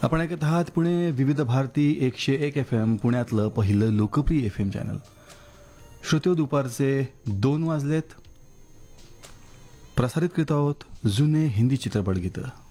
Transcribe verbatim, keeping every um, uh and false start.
आपण ऐकत आहात पुणे विविध भारती एकशे एक एफ एम पुण्यातलं पहिलं लोकप्रिय एफ एम चॅनल. श्रोते दुपारचे दोन वाजलेत. प्रसारित करीत आहोत जुने हिंदी चित्रपट गीतं.